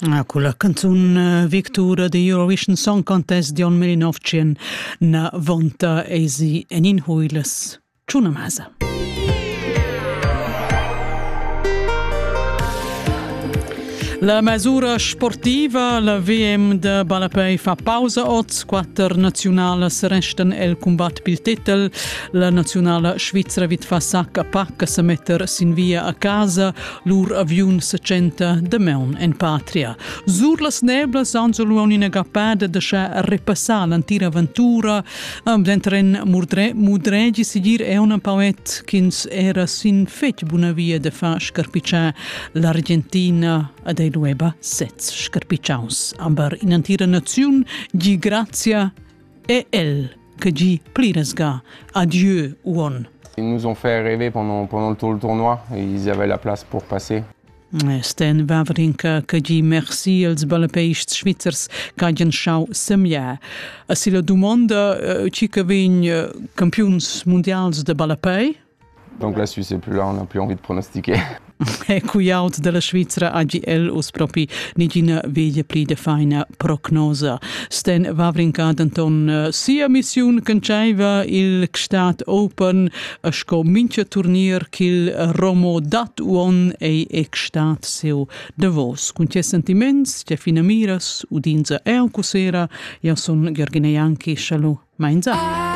Con la canzun Victoria di Eurovision Song Contest di 1990 eisi en in huiles tschuna masa. La misura sportiva, la VM de Balapei fa pausa oz, quattro nazionales resten el combat pil titel, la nazionale Svizra vit fa sac a pac se metter sin via a casa, lur aviun se centa de meun en patria. Sur las neblas anzo luonina gapade de scha repassar l'antira aventura, dentren mudregi sigir e una pauet kins era sin fetg buna via de fa scarpiccià l'Argentina ad ei lueba sets scarpicciaus. Aber in antira naziun gi grazia e el que gi pliresga. Adieu, uon. Ils nous ont fait rêver pendant tout le tournoi. Ils avaient la place pour passer. Sten Wawrinka que gi merci als balapeists Schweizers qu'agien schau semia. Si la domanda ci que vegn campions mondials de balapei? Donc la Suisse est plus là, on n'a plus envie de pronostiquer. E cuiaut de la Svizra AGL us propi nigina veglia pli de faina prognosa. Sten Wawrinka denton sia missiun cancaiva il Gstat Open sco mincha turnier kil Romo dat uon e Gstat seu de vos. Con ce sentiments, ce fina miras, udinza e cusera, ja son Gheorghe Neanchi, shalom, mainza.